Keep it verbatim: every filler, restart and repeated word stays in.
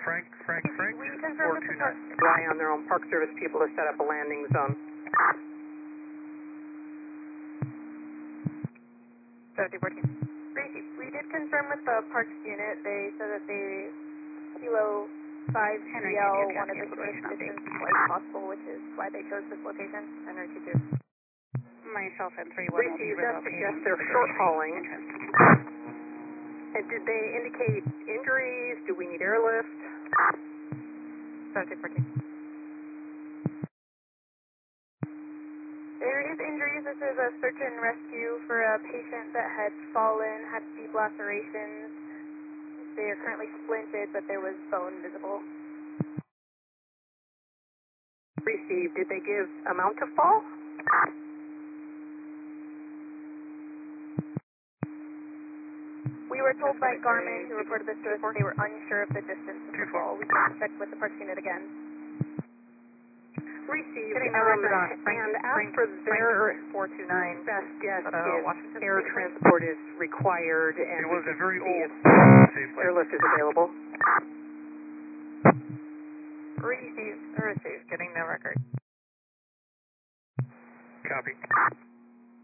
Frank, Frank, Frank, We confirm with the park. Rely on their own Park Service people to set up a landing zone. seventy fourteen. Gracie, we did confirm with the parks unit. They said that they kilo five Henry, C L can you wanted the location shortest update? distance as possible, which is why they chose this location. Henry two two. Myself and three one will be Receive, that relocating suggests to they're the short grocery hauling. entrance. And did they indicate injuries? Do we need airlift? seventy fourteen. There is injuries. This is a search and rescue for a patient that had fallen, had deep lacerations. They are currently splinted, but there was bone visible. Received. Did they give amount of fall? We were told by Garmin, who reported this to us, they were unsure of the distance of the fall. We can check with the parks unit again. Received. Getting no Um, record on Frank, and as Frank, for their four two nine. best guess But, uh, if Washington air State, transport is required and it was we a very can see old if safe place. airlift is available. Received, received, getting no record. Copy.